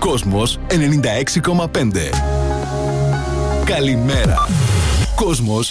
Κόσμος 96,5. Καλημέρα. Κόσμος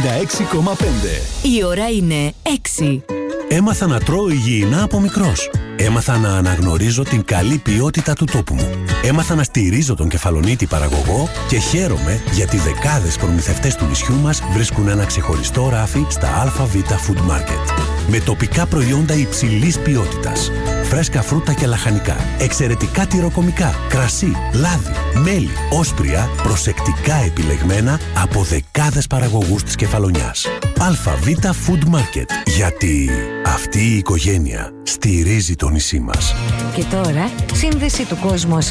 96,5. Η ώρα είναι 6. Έμαθα να τρώω υγιεινά από μικρός. Έμαθα να αναγνωρίζω την καλή ποιότητα του τόπου μου. Έμαθα να στηρίζω τον κεφαλονίτη παραγωγό και χαίρομαι γιατί δεκάδες προμηθευτές του νησιού μας βρίσκουν ένα ξεχωριστό ράφι στα ΑΒ Food Market. Με τοπικά προϊόντα υψηλής ποιότητας. Φρέσκα φρούτα και λαχανικά. Εξαιρετικά τυροκομικά. Κρασί, λάδι, μέλι, όσπρια, προσεκτικά επιλεγμένα από δεκάδες παραγωγούς της Κεφαλονιάς. ΑΒ Food Market. Γιατί αυτή η οικογένεια στηρίζει το νησί μας. Και τώρα, σύνδεση του Κόσμος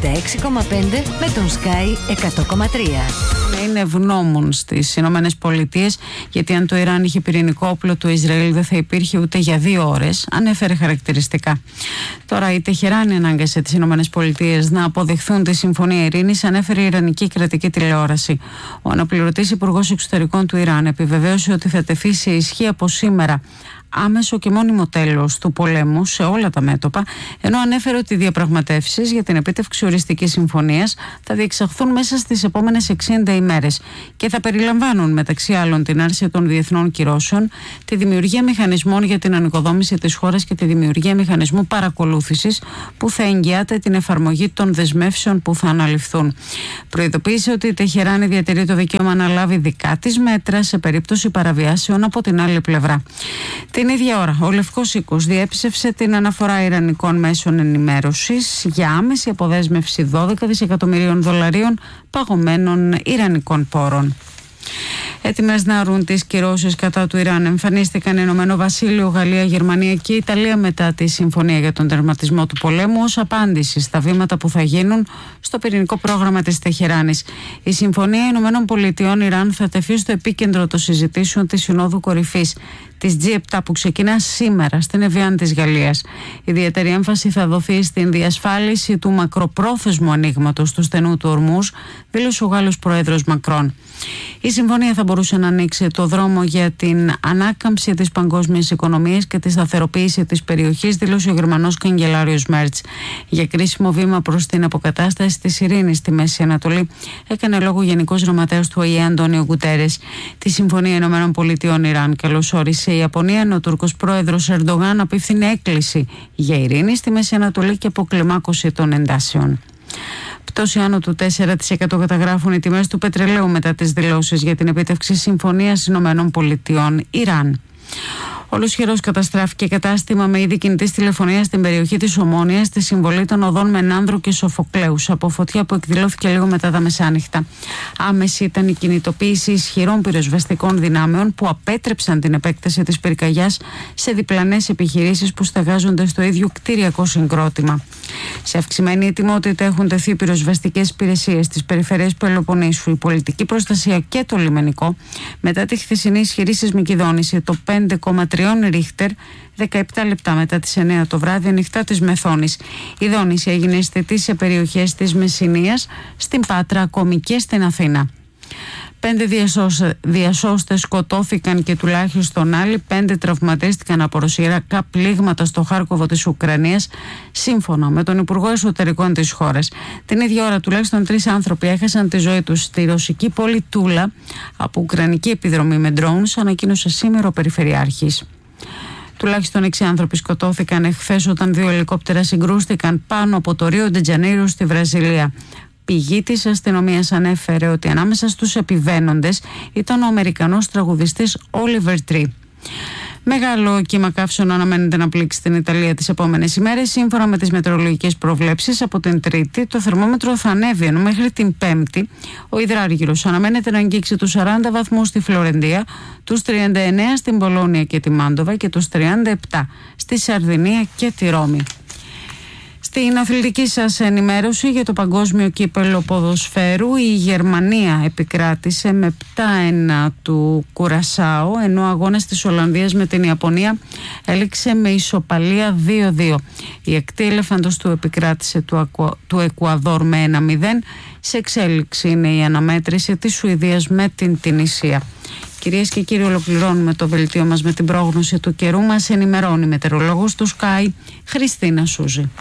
96,5 με τον Sky 100,3. Είναι ευγνώμων στις Ηνωμένες Πολιτείες, γιατί αν το Ιράν είχε πυρηνικό όπλο, του Ισραήλ δεν θα υπήρχε ούτε για 2 ώρες, ανέφερε χαρακτηριστικά. Τώρα η Τεχεράνη ανάγκασε τις Ηνωμένες Πολιτείες να αποδεχθούν τη Συμφωνία Ειρήνης, ανέφερε η Ιρανική κρατική τηλεόραση. Ο αναπληρωτής υπουργός εξωτερικών του Ιράν επιβεβαίωσε ότι θα τεθεί σε ισχύ από σήμερα άμεσο και μόνιμο τέλος του πολέμου σε όλα τα μέτωπα, ενώ ανέφερε ότι οι διαπραγματεύσεις για την επίτευξη οριστικής συμφωνίας θα διεξαχθούν μέσα στις επόμενες 60 ημέρες και θα περιλαμβάνουν μεταξύ άλλων την άρση των διεθνών κυρώσεων, τη δημιουργία μηχανισμών για την ανοικοδόμηση της χώρας και τη δημιουργία μηχανισμού παρακολούθησης που θα εγγυάται την εφαρμογή των δεσμεύσεων που θα αναλυφθούν. Προειδοποίησε ότι η Τεχεράνη διατηρεί το δικαίωμα να λάβει δικά της μέτρα σε περίπτωση παραβιάσεων από την άλλη πλευρά. Την ίδια ώρα, ο Λευκός Οίκος διέψευσε την αναφορά ιρανικών μέσων ενημέρωσης για άμεση αποδέσμευση 12 δισεκατομμυρίων δολαρίων παγωμένων ιρανικών πόρων. Έτοιμες να αρουν τις κυρώσεις κατά του Ιράν εμφανίστηκαν Ηνωμένο Βασίλειο, Γαλλία, Γερμανία και Ιταλία μετά τη συμφωνία για τον τερματισμό του πολέμου ως απάντηση στα βήματα που θα γίνουν στο πυρηνικό πρόγραμμα της Τεχεράνης. Η Συμφωνία Ηνωμένων Πολιτειών Ιράν θα τεθεί στο επίκεντρο των συζητήσεων της Συνόδου Κορυφής της G7 που ξεκινά σήμερα στην Εβιάν της Γαλλίας. Ιδιαίτερη έμφαση θα δοθεί στην διασφάλιση του μακροπρόθεσμου ανοίγματος του στενού του Ορμούζ, δήλωσε ο Γάλλος Πρόεδρος Μακρόν. Η συμφωνία θα μπορούσε να ανοίξει το δρόμο για την ανάκαμψη της παγκόσμιας οικονομίας και τη σταθεροποίηση της περιοχής, δήλωσε ο Γερμανός καγκελάριος Μέρτς. Για κρίσιμο βήμα προς την αποκατάσταση της ειρήνης στη Μέση Ανατολή έκανε λόγο ο Γενικός Γραμματέας του ΟΗΕ Αντώνιο Γκουτέρες. Τη Συμφωνία Ηνωμένων Πολιτειών Ιράν καλωσόρισε η Ιαπωνία, ενώ ο Τούρκος πρόεδρος Ερντογάν απίφθινε έκκληση για ειρήνη στη Μέση Ανατολή και αποκλιμάκωση των εντάσεων. Πτώση άνω του 4% καταγράφουν οι τιμές του πετρελαίου μετά τις δηλώσεις για την επίτευξη συμφωνίας Ηνωμένων Πολιτειών Ιράν. Ολοσχερός καταστράφηκε κατάστημα με είδη κινητής τηλεφωνίας στην περιοχή της Ομόνοιας στη συμβολή των οδών Μενάνδρου και Σοφοκλέους από φωτιά που εκδηλώθηκε λίγο μετά τα μεσάνυχτα. Άμεση ήταν η κινητοποίηση ισχυρών πυροσβεστικών δυνάμεων που απέτρεψαν την επέκταση της πυρκαγιάς σε διπλανές επιχειρήσεις που στεγάζονται στο ίδιο κτηριακό συγκρότημα. Σε αυξημένη ετοιμότητα έχουν τεθεί πυροσβεστικές υπηρεσίες στις περιφερειές Πελοποννήσου, η πολιτική προστασία και το λιμενικό μετά τη χθεσινή ισχυρή σεισμική δόνηση το 5,3 Ρίχτερ 17 λεπτά μετά τις 9 το βράδυ ανοιχτά της Μεθόνης. Η δόνηση έγινε αισθητή σε περιοχές της Μεσσηνίας, στην Πάτρα, ακόμη και στην Αθήνα. 5 διασώστες σκοτώθηκαν και τουλάχιστον άλλοι 5 τραυματίστηκαν από ρωσιρακά πλήγματα στο Χάρκοβο της Ουκρανίας, σύμφωνα με τον Υπουργό Εσωτερικών της χώρας. Την ίδια ώρα τουλάχιστον 3 άνθρωποι έχασαν τη ζωή τους στη ρωσική πόλη Τούλα από ουκρανική επιδρομή με drones, ανακοίνωσε σήμερα ο Περιφερειάρχης. Τουλάχιστον 6 άνθρωποι σκοτώθηκαν εχθές όταν 2 ελικόπτερα συγκρούστηκαν πάνω από το Ρίο ντε Τζανέιρο στη Βραζιλία. Πηγή της αστυνομίας ανέφερε ότι ανάμεσα στους επιβαίνοντες ήταν ο Αμερικανός τραγουδιστής Oliver Tree. Μεγάλο κύμα καύσεων αναμένεται να πλήξει την Ιταλία τις επόμενες ημέρες. Σύμφωνα με τις μετεωρολογικές προβλέψεις, από την Τρίτη το θερμόμετρο θα ανέβει, ενώ μέχρι την Πέμπτη ο υδράργυρος αναμένεται να αγγίξει τους 40 βαθμούς στη Φλωρεντία, τους 39 στην Πολόνια και τη Μάντοβα και τους 37 στη Σαρδινία και τη Ρώμη. Στην αθλητική σας ενημέρωση για το παγκόσμιο κύπελλο ποδοσφαίρου, η Γερμανία επικράτησε με 7-1 του Κουρασάο, ενώ ο αγώνας της Ολλανδίας με την Ιαπωνία έληξε με ισοπαλία 2-2. Η ακτή ελεφαντος του επικράτησε του Εκουαδόρ με 1-0. Σε εξέλιξη είναι η αναμέτρηση της Σουηδίας με την Τινησία. Κυρίες και κύριοι, ολοκληρώνουμε το δελτίο μας με την πρόγνωση του καιρού. Μας ενημερώνει η μετεωρολόγος του Sky, Χριστίνα Σούζη.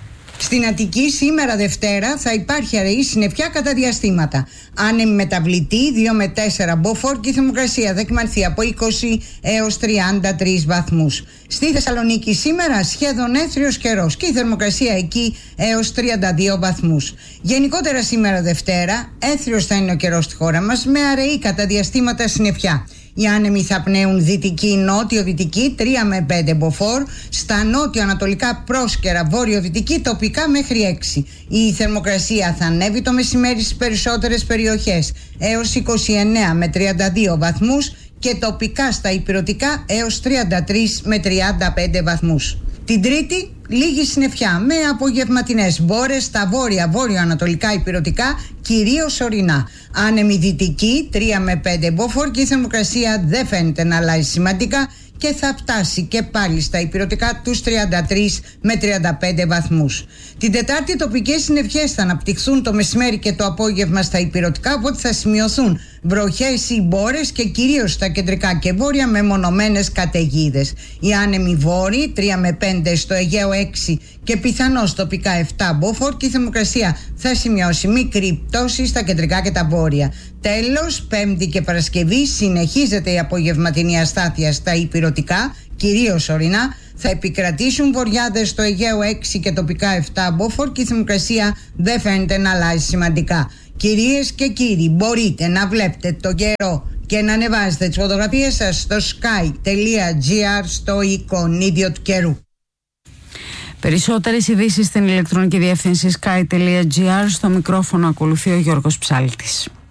Στην Αττική σήμερα Δευτέρα θα υπάρχει αραιή συννεφιά κατά διαστήματα. Άνεμη μεταβλητή 2 με 4 μποφόρ και η θερμοκρασία θα κοιμανθεί από 20 έως 33 βαθμούς. Στη Θεσσαλονίκη σήμερα σχεδόν έθριος καιρός και η θερμοκρασία εκεί έως 32 βαθμούς. Γενικότερα σήμερα Δευτέρα έθριος θα είναι ο καιρός στη χώρα μας με αραιή κατά διαστήματα συννεφιά. Οι άνεμοι θα πνέουν δυτική-νότιο-δυτική 3 με 5 μποφόρ, στα νότιο-ανατολικά πρόσκαιρα βόρειο-δυτική τοπικά μέχρι 6. Η θερμοκρασία θα ανέβει το μεσημέρι στις περισσότερες περιοχές έως 29 με 32 βαθμούς και τοπικά στα ηπειρωτικά έως 33 με 35 βαθμούς. Την Τρίτη λίγη συννεφιά με απογευματινές μπόρες στα βόρεια-βόρειο-ανατολικά ηπειρωτικά, κυρίως ορεινά. Άνεμη δυτική 3 με 5 μποφόρ και η θερμοκρασία δεν φαίνεται να αλλάζει σημαντικά και θα φτάσει και πάλι στα ηπειρωτικά τους 33 με 35 βαθμούς. Την Τετάρτη τοπικές συννεφιές θα αναπτυχθούν το μεσημέρι και το απόγευμα στα ηπειρωτικά, οπότε θα σημειωθούν βροχές ή μπόρες και κυρίως στα κεντρικά και βόρεια με μονομένες καταιγίδες. Οι άνεμοι βόρειοι 3 με 5 στο Αιγαίο 6 και πιθανώς τοπικά 7 μποφόρ και η θερμοκρασία θα σημειώσει μικρή πτώση στα κεντρικά και τα βόρεια. Τέλος, Πέμπτη και Παρασκευή συνεχίζεται η απογευματινή αστάθεια στα ηπειρωτικά, κυρίως ορεινά. Θα επικρατήσουν βοριάδες στο Αιγαίο 6 και τοπικά 7 μποφόρ και η θερμοκρασία δεν φαίνεται να αλλάζει σημαντικά. Κυρίες και κύριοι, μπορείτε να βλέπετε τον καιρό και να ανεβάζετε τις φωτογραφίες σας στο sky.gr στο εικονίδιο του καιρού. Περισσότερες ειδήσεις στην ηλεκτρονική διεύθυνση sky.gr. Στο μικρόφωνο ακολουθεί ο Γιώργος Ψάλτης.